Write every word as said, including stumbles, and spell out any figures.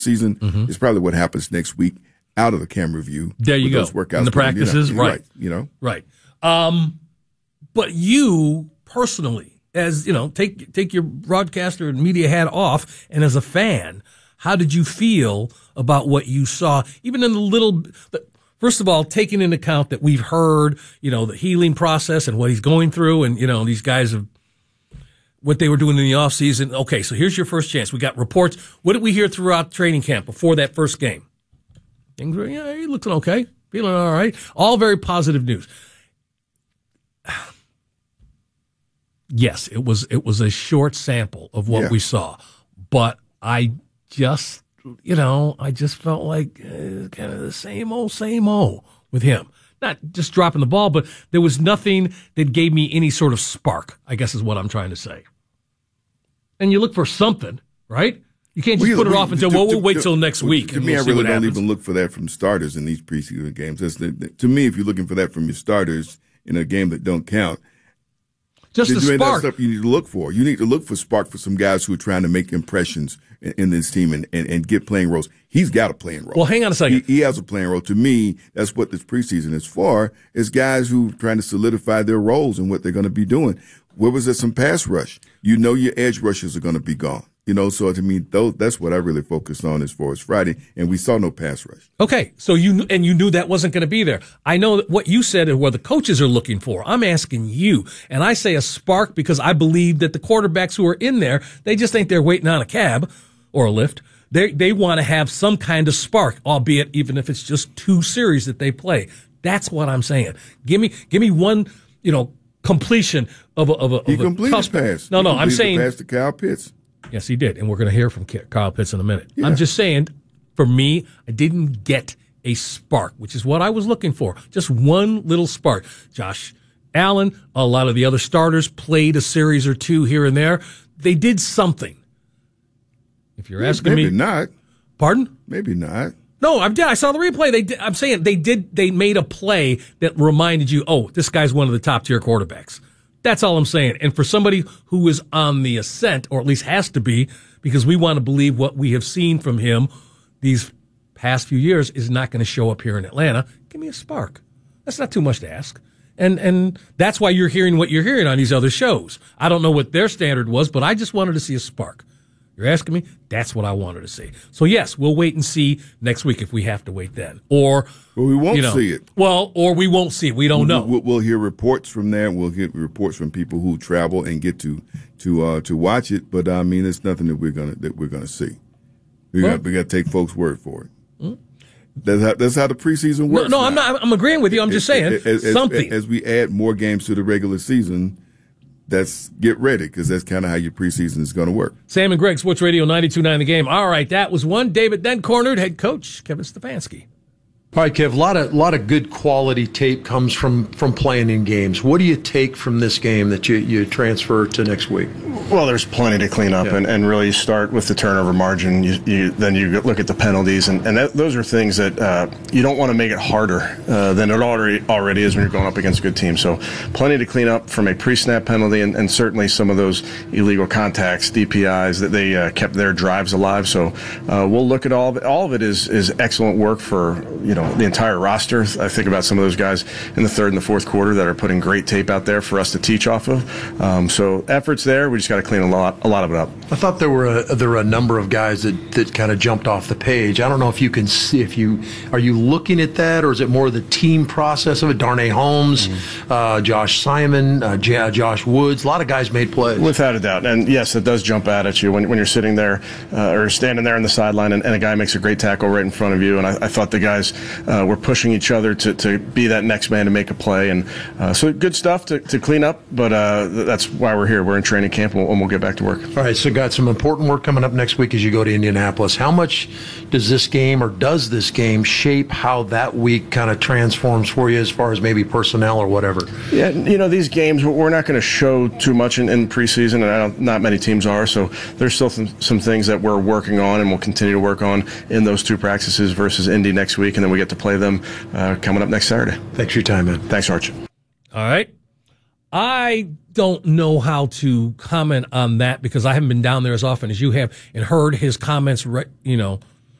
season mm-hmm. is probably what happens next week out of the camera view. There you go. Those workouts. And the practices, you know, right. right. You know? Right. Um, but you personally, as, you know, take take your broadcaster and media hat off, and as a fan, how did you feel about what you saw, even in the little, first of all, taking into account that we've heard, you know, the healing process and what he's going through, and, you know, these guys have, what they were doing in the offseason. Okay, so here's your first chance. We got reports. What did we hear throughout training camp before that first game? Things were, yeah, he looking okay, feeling all right. All very positive news. Yes, it was it was a short sample of what yeah. we saw, but I just, you know, I just felt like uh, kind of the same old, same old with him. Not just dropping the ball, but there was nothing that gave me any sort of spark, I guess is what I'm trying to say. And you look for something, right? You can't just well, put it we, off until, to, well, we'll to, wait till next week. To and me, we'll I see really what don't happens. even look for that from starters in these preseason games. That's the, the, to me, if you're looking for that from your starters in a game that don't count, just the spark. That's stuff you need to look for. You need to look for spark for some guys who are trying to make impressions in, in this team and, and, and get playing roles. He's got a playing role. Well, hang on a second. He, he has a playing role. To me, that's what this preseason is for, is guys who are trying to solidify their roles and what they're going to be doing. Where was there some pass rush? You know your edge rushers are going to be gone. You know, so to me, those, that's what I really focused on as far as Friday, and we saw no pass rush. Okay, so you and you knew that wasn't going to be there. I know that what you said is what the coaches are looking for. I'm asking you, and I say a spark because I believe that the quarterbacks who are in there, they just think they're waiting on a cab or a lift. They they want to have some kind of spark, albeit even if it's just two series that they play. That's what I'm saying. Give me give me one, you know, completion of a of a. He of completed a the pass. No, he no, I'm saying the pass to Kyle Pitts. Yes, he did, and we're going to hear from Kyle Pitts in a minute. Yeah. I'm just saying, for me, I didn't get a spark, which is what I was looking for. Just one little spark. Josh Allen, a lot of the other starters played a series or two here and there. They did something. If you're asking maybe me, maybe not. Pardon? Maybe not. No, I'm, I saw the replay. They, did, I'm saying they did. They made a play that reminded you, oh, this guy's one of the top tier quarterbacks. That's all I'm saying. And for somebody who is on the ascent, or at least has to be, because we want to believe what we have seen from him these past few years is not going to show up here in Atlanta, give me a spark. That's not too much to ask. And and that's why you're hearing what you're hearing on these other shows. I don't know what their standard was, but I just wanted to see a spark. You're asking me? That's what I wanted to see. So, yes, we'll wait and see next week if we have to wait then. Or, well, we won't you know, see it. Well, or we won't see it. We don't know. We'll, we'll hear reports from there. We'll get reports from people who travel and get to to uh, to watch it. But I mean, it's nothing that we're gonna that we're gonna see. We well, got we got to take folks' word for it. Hmm? That's how that's how the preseason works. No, no I'm not. I'm agreeing with you. I'm just saying as, as, something. As, as we add more games to the regular season, that's get ready, because that's kind of how your preseason is going to work. Sam and Greg, Sports Radio ninety-two point nine The Game. All right, that was one. David then cornered head coach Kevin Stefanski. All right, Kev, a lot of, lot of good quality tape comes from, from playing in games. What do you take from this game that you, you transfer to next week? Well, there's plenty to clean up, yeah. and, and really start with the turnover margin. You, you, then you look at the penalties, and, and that, those are things that uh, you don't want to make it harder uh, than it already already is when you're going up against good teams. So plenty to clean up from a pre-snap penalty, and, and certainly some of those illegal contacts, D P Is, that they uh, kept their drives alive. So uh, we'll look at all of it. All of it is, is excellent work for, you know, the entire roster. I think about some of those guys in the third and the fourth quarter that are putting great tape out there for us to teach off of. Um, so efforts there. We just got to clean a lot, a lot of it up. I thought there were a, there were a number of guys that, that kind of jumped off the page. I don't know if you can see, if you are you looking at that, or is it more the team process of it? Darnay Holmes, mm-hmm. uh, Josh Simon, uh, J- Josh Woods. A lot of guys made plays. Without a doubt. And yes, it does jump out at you when, when you're sitting there uh, or standing there on the sideline, and, and a guy makes a great tackle right in front of you. And I, I thought the guys uh, were pushing each other to, to be that next man to make a play. And uh, so good stuff to, to clean up, but uh, that's why we're here. We're in training camp, and we'll, and we'll get back to work. All right, so got some important work coming up next week as you go to Indianapolis. How much does this game, or does this game, shape how that week kind of transforms for you as far as maybe personnel or whatever? Yeah, you know, these games, we're not going to show too much in, in preseason, and I don't, not many teams are, so there's still some, some things that we're working on and we'll continue to work on in those two practices versus Indy next week, and then we get to play them uh, coming up next Saturday. Thanks for your time, man. Thanks, Arch. All right. I don't know how to comment on that because I haven't been down there as often as you have and heard his comments, you know,